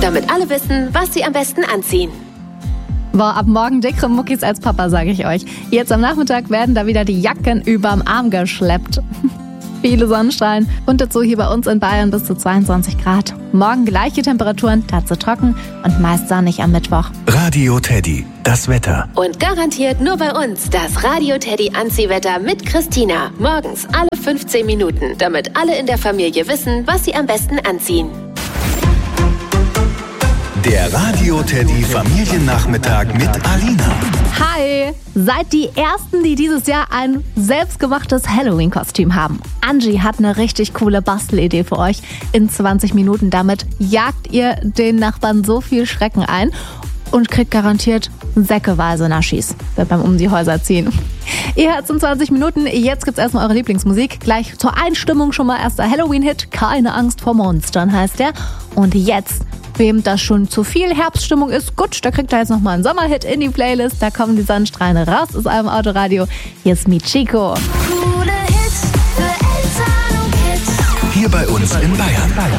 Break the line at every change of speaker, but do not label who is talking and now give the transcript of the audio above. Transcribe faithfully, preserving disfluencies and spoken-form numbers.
damit alle wissen, was sie am besten anziehen.
Boah, ab morgen dickere Muckis als Papa, sage ich euch. Jetzt am Nachmittag werden da wieder die Jacken überm Arm geschleppt. Viele Sonnenstrahlen und dazu hier bei uns in Bayern bis zu zweiundzwanzig Grad. Morgen gleiche Temperaturen, dazu trocken und meist sonnig am Mittwoch.
Radio Teddy, das Wetter.
Und garantiert nur bei uns das Radio Teddy Anziehwetter mit Christina. Morgens alle fünfzehn Minuten, damit alle in der Familie wissen, was sie am besten anziehen.
Der Radio Teddy Familiennachmittag mit Alina.
Hi! Seid die Ersten, die dieses Jahr ein selbstgemachtes Halloween-Kostüm haben. Angie hat eine richtig coole Bastelidee für euch. In zwanzig Minuten damit jagt ihr den Nachbarn so viel Schrecken ein und kriegt garantiert säckeweise Naschis beim um die Häuser ziehen. Ihr hört's in zwanzig Minuten. Jetzt gibt's erstmal eure Lieblingsmusik. Gleich zur Einstimmung schon mal erster Halloween-Hit. Keine Angst vor Monstern heißt der. Und jetzt, wem das schon zu viel Herbststimmung ist, gut, da kriegt er jetzt nochmal einen Sommerhit in die Playlist. Da kommen die Sonnenstrahlen raus aus eurem Autoradio. Hier ist Michiko.
Coole Hits für Eltern und Kids.
Hier bei uns in Bayern.